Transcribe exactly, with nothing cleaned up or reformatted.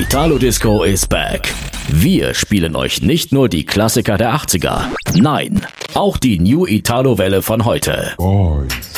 Italo Disco is back. Wir spielen euch nicht nur die Klassiker der achtziger, nein, auch die New Italo Welle von heute. Boys.